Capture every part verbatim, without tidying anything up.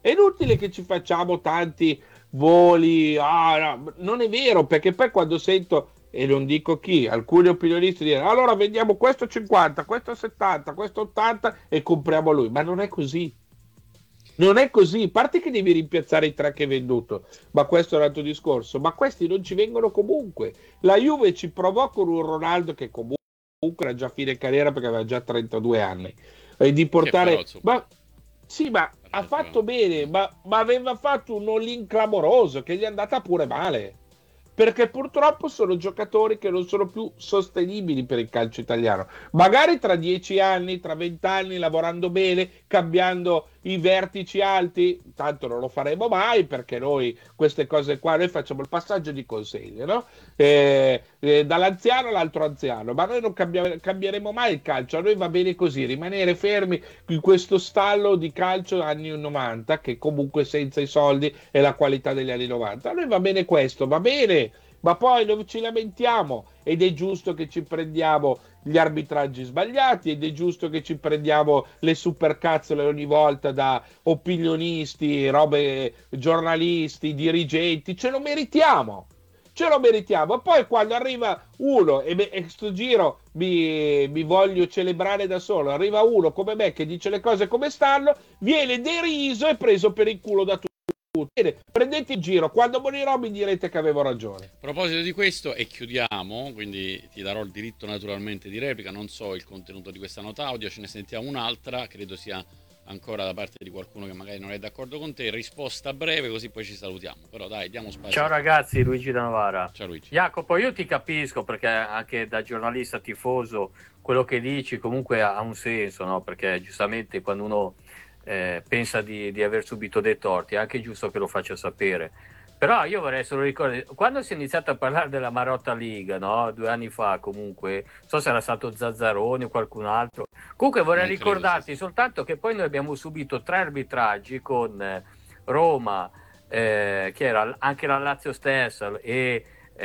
È inutile che ci facciamo tanti voli, ah, no, non è vero, perché poi quando sento, e non dico chi, alcuni opinionisti dire allora vendiamo questo cinquanta, questo settanta, questo ottanta e compriamo lui, ma non è così. Non è così, a parte che devi rimpiazzare i tre che hai venduto, ma questo è un altro discorso, ma questi non ci vengono comunque. La Juve ci provò con un Ronaldo che comunque era già a fine carriera perché aveva già trentadue anni, e di Che però, portare... insomma, Ma sì, ma ha fatto bene, ma, ma aveva fatto un all-in clamoroso che gli è andata pure male. Perché purtroppo sono giocatori che non sono più sostenibili per il calcio italiano. Magari tra dieci anni, tra venti anni, lavorando bene, cambiando i vertici alti, tanto non lo faremo mai perché noi queste cose qua, noi facciamo il passaggio di consegne, no? Eh, eh, dall'anziano all'altro anziano, ma noi non cambia- cambieremo mai il calcio, a noi va bene così, rimanere fermi in questo stallo di calcio anni novanta, che comunque senza i soldi è la qualità degli anni novanta. A noi va bene questo, va bene, ma poi non ci lamentiamo ed è giusto che ci prendiamo gli arbitraggi sbagliati ed è giusto che ci prendiamo le supercazzole ogni volta da opinionisti, robe, giornalisti, dirigenti, ce lo meritiamo. Ce lo meritiamo. E poi quando arriva uno, e, me, e sto giro mi, mi voglio celebrare da solo, arriva uno come me che dice le cose come stanno, viene deriso e preso per il culo da tutti. Bene, prendete in giro, quando morirò mi direte che avevo ragione. a proposito di questo, e chiudiamo, quindi ti darò il diritto naturalmente di replica, non so il contenuto di questa nota audio, ce ne sentiamo un'altra, credo sia ancora da parte di qualcuno che magari non è d'accordo con te, risposta breve così poi ci salutiamo, però dai, diamo spazio. Ciao ragazzi, Luigi da Novara. Ciao Luigi. Jacopo, io ti capisco perché anche da giornalista tifoso quello che dici comunque ha un senso, no? Perché giustamente quando uno eh, pensa di, di aver subito dei torti è anche giusto che lo faccia sapere. Però io vorrei solo ricordare, quando si è iniziato a parlare della Marotta League, no? Due anni fa comunque, non so se era stato Zazzaroni o qualcun altro, comunque vorrei Non credo, ricordarti sì, sì. soltanto che poi noi abbiamo subito tre arbitraggi con eh, Roma, eh, che era anche la Lazio stessa e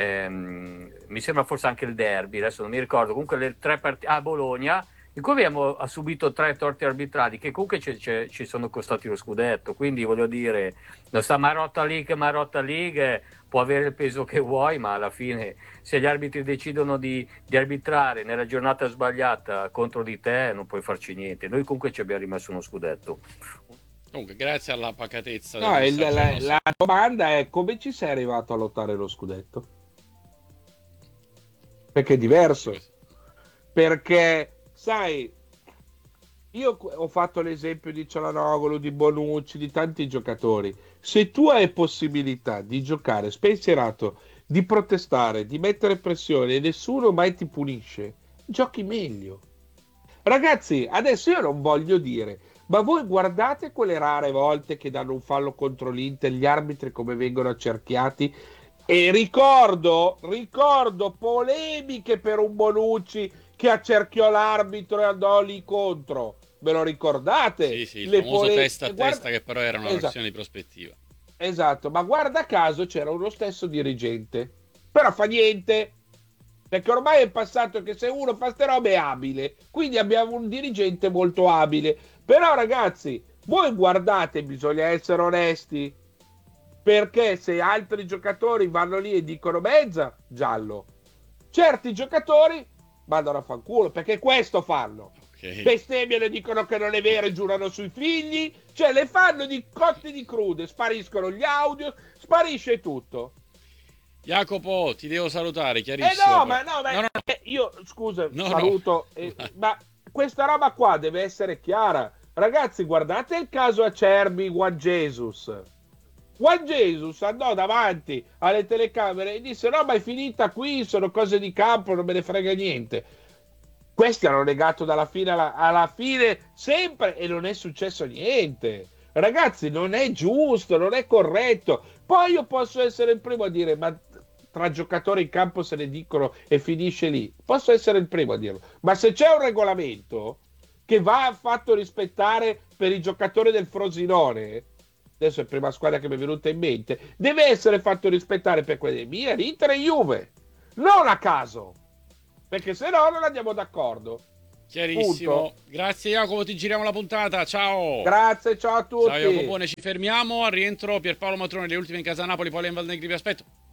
ehm, mi sembra forse anche il derby, adesso non mi ricordo, comunque le tre partite, a Bologna, in cui abbiamo ha subito tre torti arbitrali che comunque ci, ci, ci sono costati lo scudetto, quindi voglio dire, non sta Marotta League, Marotta League può avere il peso che vuoi, ma alla fine se gli arbitri decidono di, di arbitrare nella giornata sbagliata contro di te non puoi farci niente, noi comunque ci abbiamo rimesso uno scudetto. Comunque, grazie alla pacatezza del No, il- messaggio la, nostro. la domanda è come ci sei arrivato a lottare lo scudetto? Perché è diverso. Perché, sai, io qu- ho fatto l'esempio di Cialanoglu, di Bonucci, di tanti giocatori. Se tu hai possibilità di giocare spensierato, di protestare, di mettere pressione e nessuno mai ti punisce, giochi meglio. Ragazzi, adesso io non voglio dire, ma voi guardate quelle rare volte che danno un fallo contro l'Inter, gli arbitri come vengono accerchiati. E ricordo, ricordo polemiche per un Bonucci che accerchiò l'arbitro e andò lì contro. Ve lo ricordate? Sì, sì, il Le famoso pole- testa a e guarda- testa che però era una Esatto. versione di prospettiva. Esatto, ma guarda caso c'era uno stesso dirigente. Però fa niente, perché ormai è passato che se uno fa ste robe è abile. Quindi abbiamo un dirigente molto abile. Però ragazzi, voi guardate, bisogna essere onesti, perché se altri giocatori vanno lì e dicono mezza, giallo. Certi giocatori vanno a fanculo, perché questo fanno. Ok. Bestemmiano e dicono che non è vero e giurano sui figli, cioè le fanno di cotte di crude, spariscono gli audio, sparisce tutto. Jacopo, ti devo salutare, Eh chiarissimo. no, ma no, ma no, no. eh, io scusa, No, saluto, no. eh, ma questa roba qua deve essere chiara. Ragazzi, guardate il caso Acerbi, Juan Jesus. Juan Jesus andò davanti alle telecamere e disse no, ma è finita qui, sono cose di campo, non me ne frega niente. Questi hanno negato dalla fine alla, alla fine sempre e non è successo niente. Ragazzi, non è giusto, non è corretto. Poi io posso essere il primo a dire, ma tra giocatori in campo se ne dicono e finisce lì. Posso essere il primo a dirlo. Ma se c'è un regolamento che va fatto rispettare per i giocatori del Frosinone, adesso è la prima squadra che mi è venuta in mente, deve essere fatto rispettare per quelle mie, Inter e Juve. Non a caso. Perché se no non andiamo d'accordo. Chiarissimo. Punto. Grazie Jacopo, ti giriamo la puntata. Ciao. Grazie, ciao a tutti. Ciao Jacopo, ci fermiamo. Al rientro Pierpaolo Matrone, le ultime in casa Napoli, poi in Val Negri, vi aspetto.